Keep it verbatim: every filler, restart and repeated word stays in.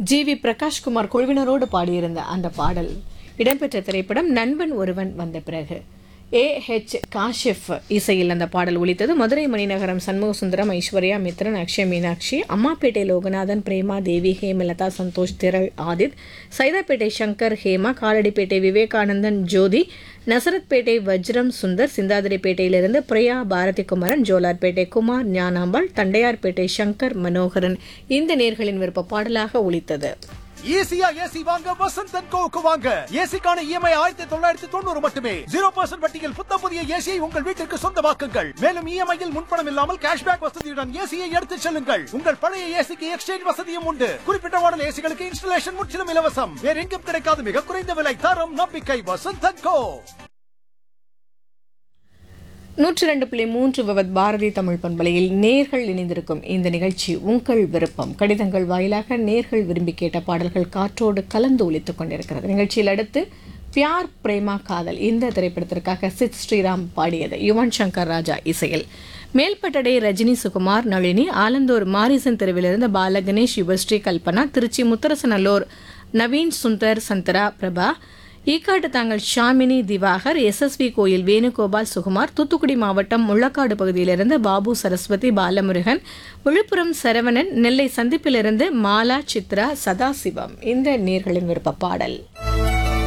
G we Prakash Kumar குழுவினரோடு பாடியிருந்த அந்த பாடல் இடம்பெற்ற திரைப்படம் நண்பன் ஒருவன் வந்த பிறகு. ஏ ஹெச் காஷிஃப் இசையில் அந்த பாடல் ஒலித்தது. மதுரை மணிநகரம் சண்முகசுந்தரம், ஐஸ்வர்யா மித்ரன், அக்ஷய் மீனாட்சி, அம்மாப்பேட்டை லோகநாதன், பிரேமா தேவி, ஹேமலதா, சந்தோஷ், திரள், ஆதித், சைதாப்பேட்டை சங்கர், ஹேமா, காலடிப்பேட்டை விவேகானந்தன், ஜோதி, நசரத்பேட்டை வஜ்ரம் சுந்தர், சிந்தாதிரிப்பேட்டையிலிருந்து பிரியா பாரதிகுமரன், ஜோலார்பேட்டை குமார், ஞானாம்பாள், தண்டையார்பேட்டை சங்கர் மனோகரன் இந்த நேர்களின் விருப்ப பாடலாக ஒலித்தது. ஈஸியா ஏசி வாங்க வசந்த் அண்ட் கோவுக்கு வாங்க. ஏசிக்கான இஎம்ஐ ஆயிரத்தி தொள்ளாயிரத்தி தொண்ணூறு மட்டுமே. ஜீரோ பர்சன்ட் வட்டியில் புத்த புதிய ஏசியை உங்கள் வீட்டிற்கு சொந்தமாக்குங்கள். மேலும் இஎம்ஐயில் முன்பணம் இல்லாமல் கேஷ்பேக் வசதியுடன் ஏசியை எடுத்துச் செல்லுங்கள். உங்கள் பழைய ஏசிக்கு எக்ஸ்சேஞ்ச் வசதியும் உண்டு. குறிப்பிட்ட மாடல் ஏசிகளுக்கு இன்ஸ்டலேஷன் முற்றிலும் இலவசம். வேற எங்கும் கிடைக்காத மிக குறைந்த விலை, தரம், நம்பிக்கை. வசந்த் அண்ட் கோ. நூற்றி ரெண்டு புள்ளி மூன்று விவத் பாரதி தமிழ் பண்பலையில் நேர்கள் இணைந்திருக்கும் இந்த நிகழ்ச்சி உங்கள் விருப்பம். கடிதங்கள் வாயிலாக நேர்கள் விரும்பி கேட்ட பாடல்கள் காற்றோடு கலந்து ஒலித்துக் கொண்டிருக்கிறது. நிகழ்ச்சியில் அடுத்து பியார் பிரேமா காதல் இந்த திரைப்படத்திற்காக சித் ஸ்ரீராம் பாடியது. யுவன் சங்கர் ராஜா இசையில். மேல்பட்டடை ரஜினி, சுகுமார், நளினி, ஆலந்தூர் மாரிசன் தெருவிலிருந்து பாலகணேஷ், யுவஸ்ரீ, கல்பனா, திருச்சி முத்தரசநல்லூர் நவீன் சுந்தர், சந்தரா, பிரபா, ஈக்காட்டு தாங்கல் ஷாமினி, திவாகர், எஸ்எஸ்வி கோயில் வேணுகோபால், சுகுமார், தூத்துக்குடி மாவட்டம் முள்ளக்காடு பகுதியிலிருந்து பாபு, சரஸ்வதி, பாலமுருகன், விழுப்புரம் சரவணன், நெல்லை சந்திப்பிலிருந்து மாலா, சித்ரா, சதாசிவம் இந்த நேர்களின் விருப்ப பாடல்.